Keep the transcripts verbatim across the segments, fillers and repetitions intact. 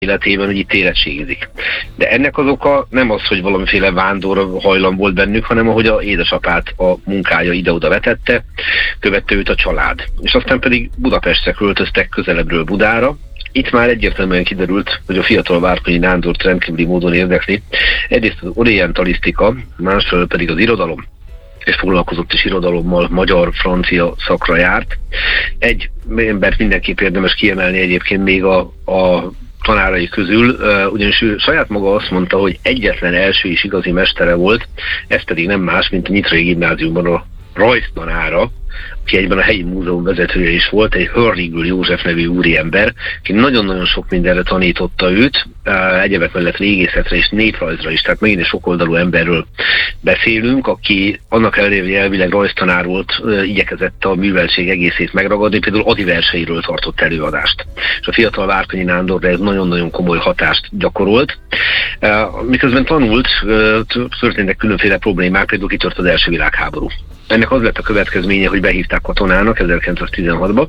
életében, hogy itt érettségizik. De ennek az oka nem az, hogy valamiféle vándor hajlam volt bennük, hanem ahogy a édesapát a munkája ide-oda vetette, követte őt a család. És aztán pedig Budapestre költöztek, közelebbről Budára. Itt már egyértelműen kiderült, hogy a fiatal Várkonyi Nándort rendkívüli módon érdekli. Egyrészt az orientalisztika, másfelől pedig az irodalom, és foglalkozott is irodalommal, magyar, francia szakra járt. Egy embert mindenképp érdemes kiemelni egyébként még a, a tanárai közül, ugyanis ő saját maga azt mondta, hogy egyetlen első és igazi mestere volt, ez pedig nem más, mint a Nyitrai Gimnáziumban a rajztanára, aki egyben a helyi múzeum vezetője is volt, egy Hörrigül József nevű úriember, aki nagyon-nagyon sok mindenre tanította őt, egyebek mellett régészetre és néprajzra is, tehát megint egy sokoldalú emberről beszélünk, aki annak ellenére, hogy elvileg rajztanár volt, igyekezett a műveltség egészét megragadni, például Ady verseiről tartott előadást. És a fiatal Várkonyi Nándorra ez nagyon-nagyon komoly hatást gyakorolt. Miközben tanult, történtek különféle problémák, például kitört az első világháború. Ennek az lett a következménye, hogy behívták katonának ezerkilencszáztizenhatba,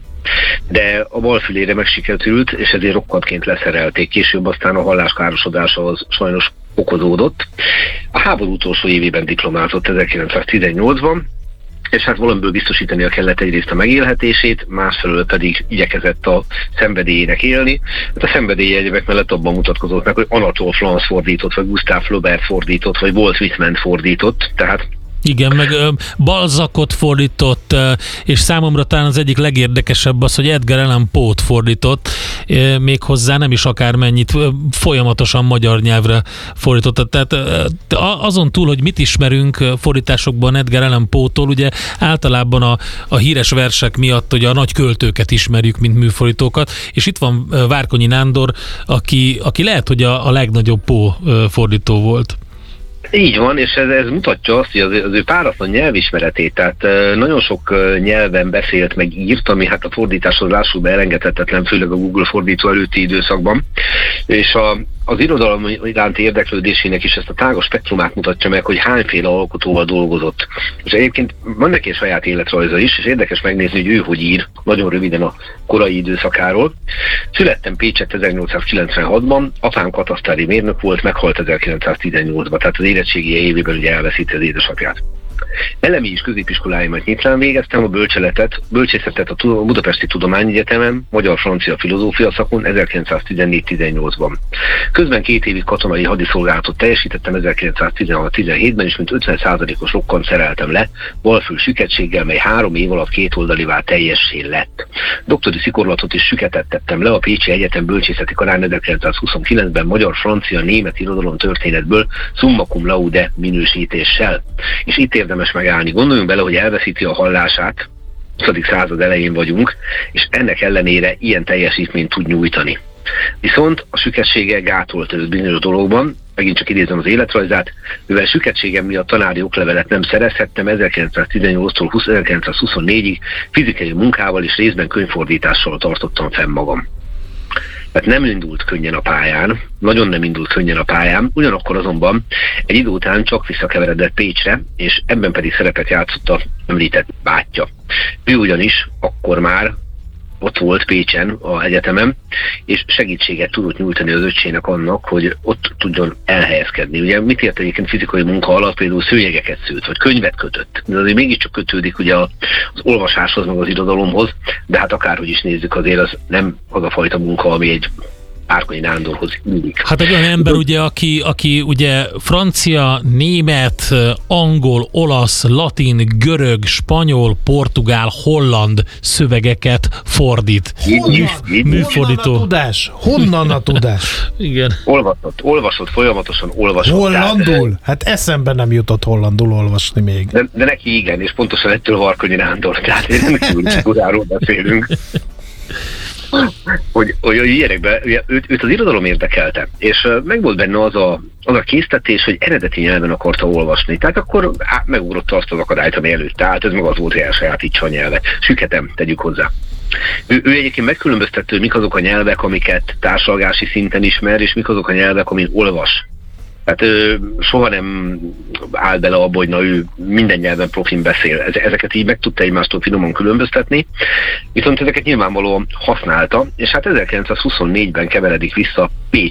de a bal fülére megsikerült, és ezért rokkantként leszerelték. Később aztán a halláskárosodása az sajnos okozódott. A háború utolsó évében diplomázott ezerkilencszáztizennyolcban, és hát valamiből biztosítania kellett egyrészt a megélhetését, másfelől pedig igyekezett a szenvedélyének élni. Hát a szenvedélye egyébek mellett abban mutatkozott meg, hogy Anatole France fordított, vagy Gustave Flaubert fordított, vagy Walt Whitman fordított, tehát igen, meg Balzacot fordított, és számomra talán az egyik legérdekesebb az, hogy Edgar Allan Poe-t fordított, méghozzá nem is akármennyit, folyamatosan magyar nyelvre fordította. Tehát azon túl, hogy mit ismerünk fordításokban Edgar Allan Poe-tól, ugye általában a, a híres versek miatt, hogy a nagy költőket ismerjük, mint műfordítókat, és itt van Várkonyi Nándor, aki, aki lehet, hogy a, a legnagyobb Poe fordító volt. Így van, és ez, ez mutatja azt, hogy az, az ő páratlan nyelvismeretét, tehát uh, nagyon sok uh, nyelven beszélt, meg írt, ami hát a fordításhoz lássuk be elengedhetetlen, főleg a Google fordító előtti időszakban, és a, az irodalom iránti érdeklődésének is ezt a tágas spektrumát mutatja meg, hogy hányféle alkotóval dolgozott. És egyébként van neki egy saját életrajza is, és érdekes megnézni, hogy ő hogy ír, nagyon röviden a korai időszakáról. Születtem Pécsett ezernyolcszázkilencvenhatban, apám katasztári mérnök volt, meghalt ezerkilencszáztizennyolcban, tehát az érettségi évében ugye elveszíti az édesapját. Elemi és középiskoláimat Nyitrán végeztem, a bölcseletet, bölcsészetet a Budapesti Tudományegyetemen, magyar-francia filozófia szakon ezerkilencszáztizennégy-tizennyolcban. Közben két évig katonai hadiszolgálatot teljesítettem ezerkilencszáztizenhat-tizenhétben, és mint ötven százalékos rokkant szereltem le, balfül süketséggel, mely három év alatt két oldalivá teljessé lett. Doktori szikorlatot is süketet tettem le a Pécsi Egyetem bölcsészeti karán ezerkilencszázhuszonkilencben magyar-francia-német irodalom történetből summa cum laude minősítéssel. És itt érdemes megállni. Gondoljunk bele, hogy elveszíti a hallását, huszadik század elején vagyunk, és ennek ellenére ilyen teljesítményt tud nyújtani. Viszont a süketsége gátolt őt bizonyos dologban, megint csak idézem az életrajzát, mivel süketségem miatt tanári oklevelet nem szerezhettem, ezerkilencszáztizennyolctól ezerkilencszázhuszonnégyig fizikai munkával és részben könyvfordítással tartottam fenn magam. Tehát nem indult könnyen a pályán, nagyon nem indult könnyen a pályán, ugyanakkor azonban egy idő után csak visszakeveredett Pécsre, és ebben pedig szerepet játszott a említett bátyja. Ő ugyanis akkor már ott volt Pécsen, a egyetemen, és segítséget tudott nyújtani az öccsének annak, hogy ott tudjon elhelyezkedni. Ugye mit ért egyébként fizikai munka alatt, például szőnyegeket szőtt, vagy könyvet kötött. De azért mégiscsak kötődik ugye az olvasáshoz, meg az irodalomhoz, de hát akárhogy is nézzük, azért az nem az a fajta munka, ami egy Várkonyi Nándorhoz illik. Hát egy olyan ember ugye, aki, aki ugye francia, német, angol, olasz, latin, görög, spanyol, portugál, holland szövegeket fordít. Honnan? Műfordító. Honnan a tudás? Honnan a tudás? Igen. Olvasott, olvasott, folyamatosan olvasott. Hollandul? Tehát, hát eszembe nem jutott hollandul olvasni még. de, de neki igen, és pontosan ettől Várkonyi Nándor, tehát rendkívül figuráról beszélünk. hogy, hogy ilyenekben, őt, őt az irodalom érdekelte, és meg volt benne az a, az a késztetés, hogy eredeti nyelven akarta olvasni. Tehát akkor á, megugrott azt az akadályt, ami előtt állt, ez meg az volt, hogy elsajátítsa a nyelvet. Süketem, tegyük hozzá. Ő, ő egyébként megkülönböztető, mik azok a nyelvek, amiket társalgási szinten ismer, és mik azok a nyelvek, amin olvas. Tehát ő soha nem áll bele abba, hogy na, ő minden nyelven profin beszél. Ezeket így meg tudta egymástól finoman különböztetni, viszont ezeket nyilvánvalóan használta, és hát ezerkilencszázhuszonnégyben keveredik vissza Pécs